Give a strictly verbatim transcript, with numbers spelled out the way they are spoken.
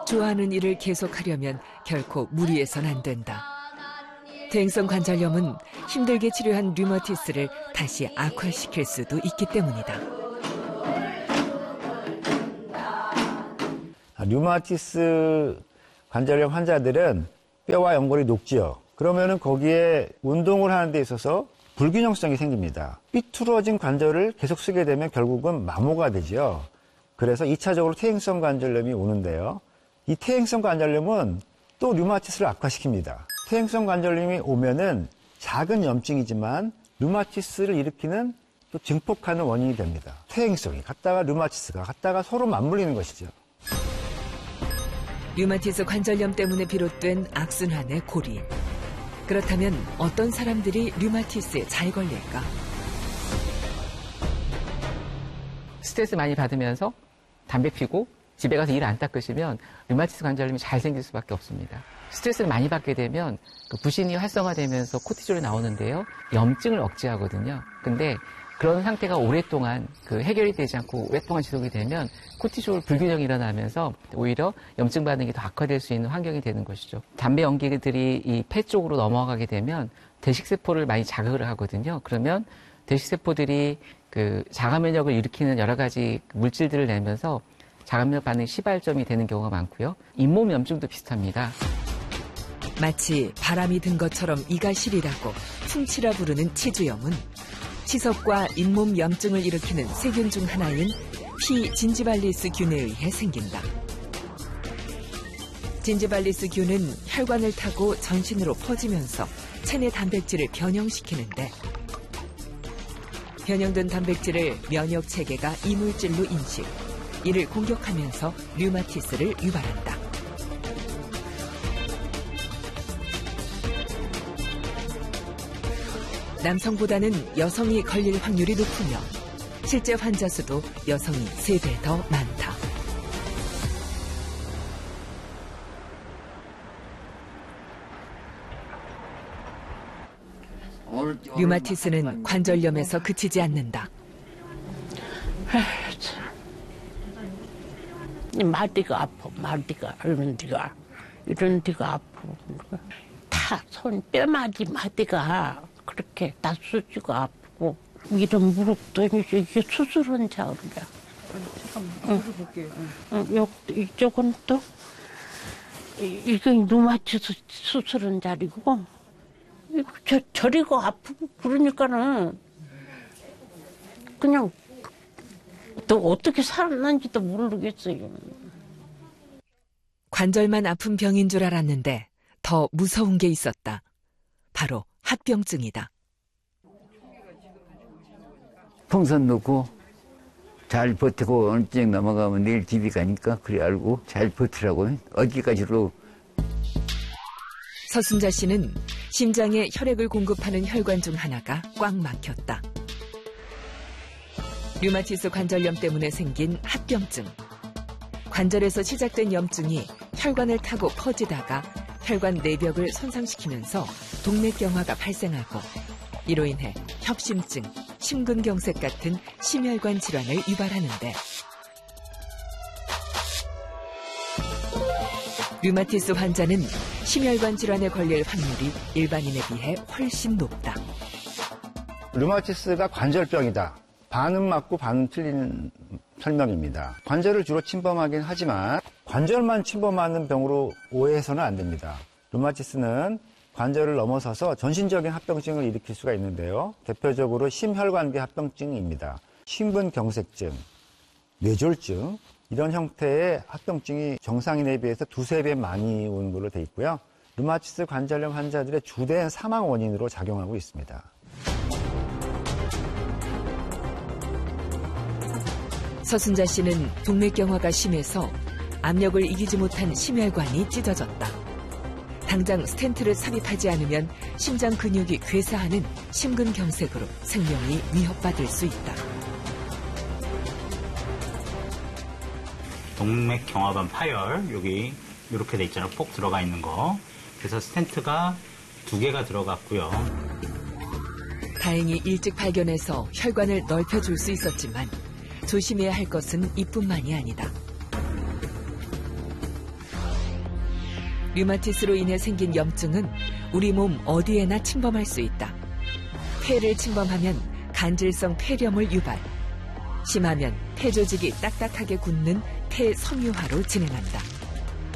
좋아하는 일을 계속하려면 결코 무리해선 안 된다. 퇴행성 관절염은 힘들게 치료한 류마티스를 다시 악화시킬 수도 있기 때문이다. 류마티스 관절염 환자들은 뼈와 연골이 녹지요. 그러면은 거기에 운동을 하는 데 있어서 불균형성이 생깁니다. 삐뚤어진 관절을 계속 쓰게 되면 결국은 마모가 되죠. 그래서 이 차적으로 퇴행성 관절염이 오는데요. 이 퇴행성 관절염은 또 류마티스를 악화시킵니다. 퇴행성 관절염이 오면은 작은 염증이지만 류마티스를 일으키는 또 증폭하는 원인이 됩니다. 퇴행성이 갔다가 류마티스가 갔다가 서로 맞물리는 것이죠. 류마티스 관절염 때문에 비롯된 악순환의 고리. 그렇다면 어떤 사람들이 류마티스에 잘 걸릴까? 스트레스 많이 받으면서 담배 피고 집에 가서 일 안 닦으시면 류마티스 관절염이 잘 생길 수밖에 없습니다. 스트레스를 많이 받게 되면 그 부신이 활성화되면서 코티졸이 나오는데요. 염증을 억제하거든요. 근데 그런 상태가 오랫동안 그 해결이 되지 않고 오랫동안 지속이 되면 코티졸 불균형이 일어나면서 오히려 염증 반응이 더 악화될 수 있는 환경이 되는 것이죠. 담배 연기들이 이 폐 쪽으로 넘어가게 되면 대식세포를 많이 자극을 하거든요. 그러면 대식세포들이 그 자가 면역을 일으키는 여러 가지 물질들을 내면서 자가 면역 반응이 시발점이 되는 경우가 많고요. 잇몸 염증도 비슷합니다. 마치 바람이 든 것처럼 이가 시리라고 풍치라 부르는 치주염은 치석과 잇몸 염증을 일으키는 세균 중 하나인 피 진지발리스 균에 의해 생긴다. 진지발리스 균은 혈관을 타고 전신으로 퍼지면서 체내 단백질을 변형시키는데 변형된 단백질을 면역 체계가 이물질로 인식, 이를 공격하면서 류마티스를 유발한다. 남성보다는 여성이 걸릴 확률이 높으며 실제 환자 수도 여성이 세 배 더 많다. 류마티스는 관절염에서 그치지 않는다. 마디가 아파, 마디가, 이런 데가, 이런 데가 아파. 다 손, 뼈마디, 마디가 그렇게 다 수지고 아프고, 이런 무릎도 이게 수술한 자리야. 잠깐만, 물어볼게요. 응, 요, 이쪽은 또, 이건 류마티스 수술한 자리고, 저, 저리고 아프고 그러니까는 그냥 또 어떻게 살았는지도 모르겠어요. 관절만 아픈 병인 줄 알았는데 더 무서운 게 있었다. 바로 합병증이다. 풍선 넣고 잘 버티고 어느 쯤 넘어가면 내일 집에 가니까 그래 알고 잘 버티라고 어디까지로. 서순자 씨는 심장에 혈액을 공급하는 혈관 중 하나가 꽉 막혔다. 류마티스 관절염 때문에 생긴 합병증. 관절에서 시작된 염증이 혈관을 타고 퍼지다가 혈관 내벽을 손상시키면서 동맥경화가 발생하고 이로 인해 협심증, 심근경색 같은 심혈관 질환을 유발하는데 류마티스 환자는 심혈관 질환에 걸릴 확률이 일반인에 비해 훨씬 높다. 류마티스가 관절병이다. 반은 맞고 반은 틀린 설명입니다. 관절을 주로 침범하긴 하지만 관절만 침범하는 병으로 오해해서는 안 됩니다. 류마티스는 관절을 넘어서서 전신적인 합병증을 일으킬 수가 있는데요. 대표적으로 심혈관계 합병증입니다. 심근경색증, 뇌졸중, 이런 형태의 합병증이 정상인에 비해서 두세 배 많이 오는 걸로 돼 있고요. 류마티스 관절염 환자들의 주된 사망 원인으로 작용하고 있습니다. 서순자 씨는 동맥경화가 심해서 압력을 이기지 못한 심혈관이 찢어졌다. 당장 스텐트를 삽입하지 않으면 심장 근육이 괴사하는 심근경색으로 생명이 위협받을 수 있다. 동맥경화관 파열, 여기 이렇게 돼 있잖아요. 폭 들어가 있는 거. 그래서 스텐트가 두 개가 들어갔고요. 다행히 일찍 발견해서 혈관을 넓혀줄 수 있었지만 조심해야 할 것은 이뿐만이 아니다. 류마티스로 인해 생긴 염증은 우리 몸 어디에나 침범할 수 있다. 폐를 침범하면 간질성 폐렴을 유발, 심하면 폐 조직이 딱딱하게 굳는 폐섬유화로 진행한다.